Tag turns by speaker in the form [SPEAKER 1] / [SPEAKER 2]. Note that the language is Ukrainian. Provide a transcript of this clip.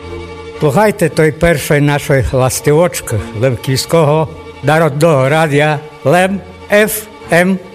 [SPEAKER 1] Слухайте той першої нашої ластівочки Лемківського народного радіо Лем ФМ.